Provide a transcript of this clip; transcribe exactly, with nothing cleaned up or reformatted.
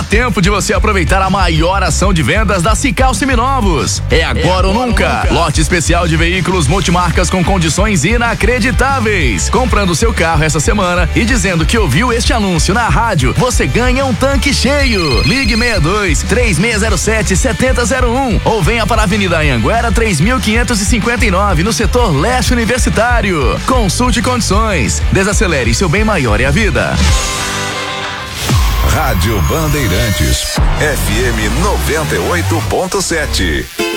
tempo de você aproveitar a maior ação de vendas da Cical Seminovos. É agora, é agora ou nunca. nunca. Lote especial de veículos multimarcas com condições inacreditáveis. Comprando seu carro essa semana e dizendo que ouviu este anúncio na rádio, você ganha um tanque cheio. Ligue seis dois, três seis zero sete, sete zero zero um ou venha para a Avenida Anhanguera três mil quinhentos e cinquenta e nove no setor leste universitário. Consulte condições. Desacelere, seu bem maior é a vida. Rádio Bandeirantes, F M noventa e oito ponto sete.